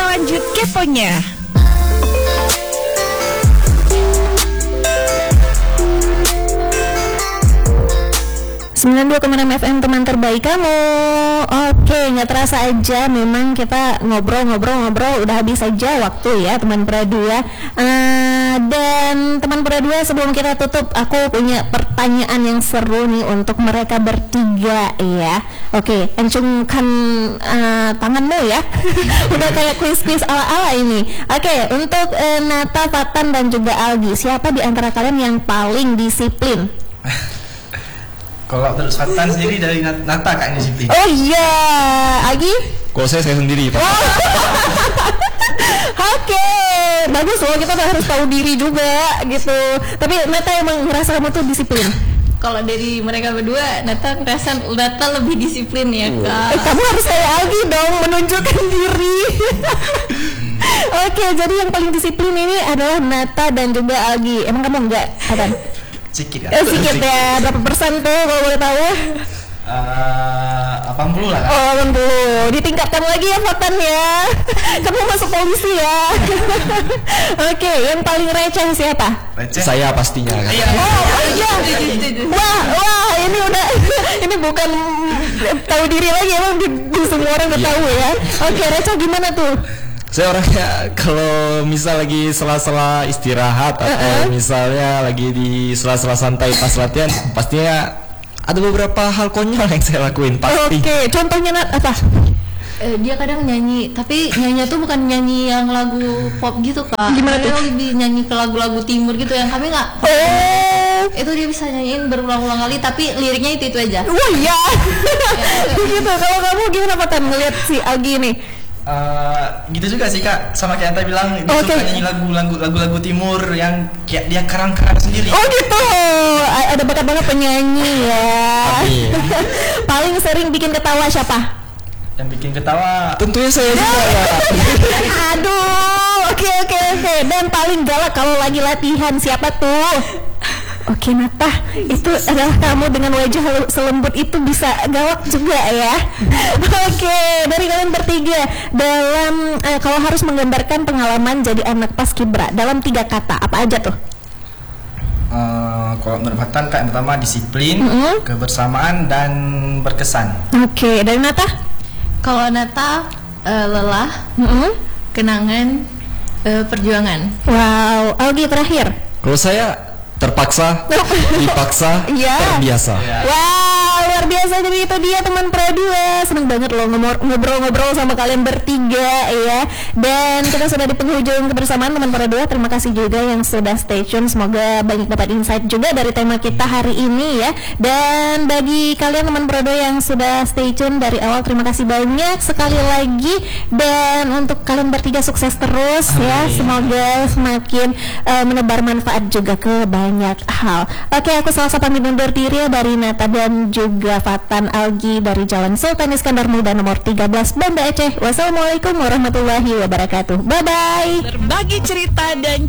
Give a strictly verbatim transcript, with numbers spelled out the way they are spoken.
lanjut keponya. sembilan puluh dua koma enam F M teman terbaik kamu. Oke, nggak terasa aja memang kita ngobrol-ngobrol-ngobrol udah habis aja waktu ya teman Pradua. Uh, dan teman Pradua, sebelum kita tutup, aku punya pertanyaan yang seru nih untuk mereka bertiga ya. Oke, encungkan uh, tanganmu ya. Udah kayak kuis-kuis ala-ala ini. Oke, untuk uh, Nata, Fatan dan juga Algi, siapa di antara kalian yang paling disiplin? Kalau menurut Fatan sendiri dari Nata kayaknya disiplin. Oh iya, Agi? Kalau saya saya sendiri Pak. Oh. Oke, okay. Bagus loh, kita harus tahu diri juga gitu. Tapi Nata emang ngerasa kamu tuh disiplin? Kalau dari mereka berdua, Nata ngerasa Nata lebih disiplin ya Kak. Eh, kamu harus kayak Agi dong, menunjukkan diri. Oke, okay, jadi yang paling disiplin ini adalah Nata dan juga Algi. Emang kamu enggak, Adam? Sikit ya. Eh, sikit ya. Berapa persen tuh kalau boleh tahu? Uh, delapan puluh lah kan? Oh, delapan puluh. Ditingkatkan lagi ya Fatan ya. Kamu masuk polisi ya. Oke, okay, yang paling receh siapa? Receh? Saya pastinya kan. Iya. Oh iya. Wah, wah, ini udah ini bukan tahu diri lagi, emang di, di semua orang udah tahu ya. Oke, okay, receh gimana tuh? Saya orangnya kalau misal lagi sela-sela istirahat atau uh-uh. misalnya lagi di sela-sela santai pas latihan, pastinya ada beberapa hal konyol yang saya lakuin pasti. Oke, okay. Contohnya Nat apa? Eh, dia kadang nyanyi, tapi nyanyi tuh bukan nyanyi yang lagu pop gitu Kak. Gimana tuh? Dia lebih nyanyi ke lagu-lagu timur gitu yang kami nggak. Oh, itu dia bisa nyanyiin berulang-ulang kali, tapi liriknya itu itu aja. Oh iya. Begitu. Kalau kamu gimana Fatan ngeliat si Algi nih? Uh, gitu juga sih Kak, sama kayak Anta bilang, dia okay. suka nyanyi lagu-lagu lagu-lagu timur yang kayak dia karang-karang sendiri. Oh gitu, ada bakat banget penyanyi ya. Paling sering bikin ketawa siapa? Yang bikin ketawa tentunya saya juga ya. Aduh, oke oke oke. Dan paling galak kalau lagi latihan siapa tuh? Oke Nata, itu adalah kamu dengan wajah selembut itu bisa galak juga ya. Oke, dari kalian bertiga, dalam eh, kalau harus menggambarkan pengalaman jadi anak paskibra dalam tiga kata, apa aja tuh? Uh, kalau menurut Fatan, yang pertama disiplin, mm-hmm. kebersamaan dan berkesan. Oke, dari Nata? Kalau Nata uh, lelah, mm-hmm. kenangan, uh, perjuangan. Wow, Algi terakhir. Kalau saya terpaksa, dipaksa, yeah. terbiasa. Yeah. Wow, luar biasa. Jadi itu dia teman Pradua. Seneng banget loh ngobrol-ngobrol sama kalian bertiga ya. Dan kita sudah di penghujung kebersamaan teman Pradua. Terima kasih juga yang sudah stay tune. Semoga banyak dapat insight juga dari tema kita hari ini ya. Dan bagi kalian teman Pradua yang sudah stay tune dari awal, terima kasih banyak sekali lagi. Dan untuk kalian bertiga sukses terus ya. Semoga semakin uh, menebar manfaat juga ke banyak hal. Oke, aku Salsa pamit undur diri dari Nata dan juga Fatan Algi dari Jalan Sultan Iskandar Muda nomor tiga belas Banda Aceh. Wassalamualaikum warahmatullahi wabarakatuh. Bye bye. Berbagi cerita dan